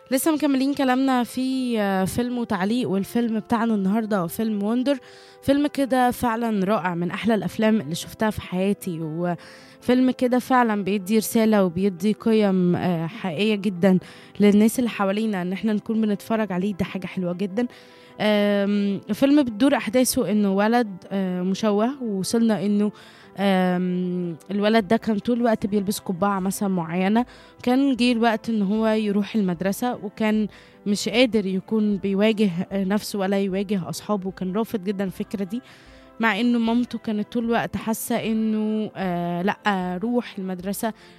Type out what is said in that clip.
لسه مكملين كلامنا في فيلم وتعليق، والفيلم بتاعنا النهارده هو فيلم وندر. فيلم كده فعلا رائع، من احلى الافلام اللي شفتها في حياتي، وفيلم كده فعلا بيدي رسالة وبيدي قيم حقيقية جدا للناس اللي حوالينا، ان احنا نكون بنتفرج عليه. ده حاجة حلوة جدا. الفيلم بتدور احداثه انه ولد مشوه، ووصلنا انه الولد ده كان طول الوقت بيلبس قبعة مثلا معينة. كان جه الوقت ان هو يروح المدرسة، وكان مش قادر يكون بيواجه نفسه ولا يواجه اصحابه. كان رافض جدا الفكرة دي، مع انه مامته كانت طول الوقت حاسة انه لا، روح المدرسة،